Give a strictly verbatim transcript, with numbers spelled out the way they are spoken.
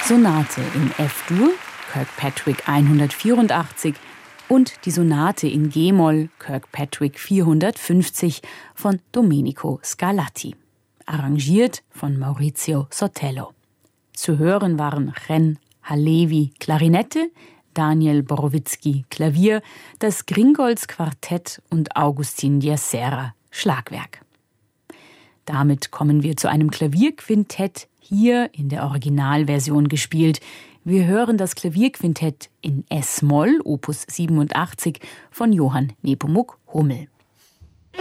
Sonate in F-Dur, Kirkpatrick hundertvierundachtzig, und die Sonate in G-Moll, Kirkpatrick vierhundertfünfzig von Domenico Scarlatti. Arrangiert von Maurizio Sotelo. Zu hören waren Chen Halevi Klarinette, Daniel Borowitzki Klavier, das Gringolds Quartett und Augustin Diacera Schlagwerk. Damit kommen wir zu einem Klavierquintett, hier in der Originalversion gespielt. Wir hören das Klavierquintett in S-Moll, Opus siebenundachtzig von Johann Nepomuk Hummel.